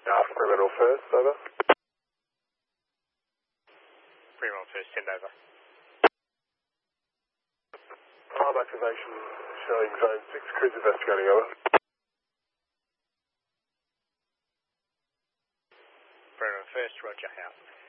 Fremantle first, over. Fremantle first, send over. Arm activation showing zone 6, cruise investigating, over. Fremantle first, roger, out.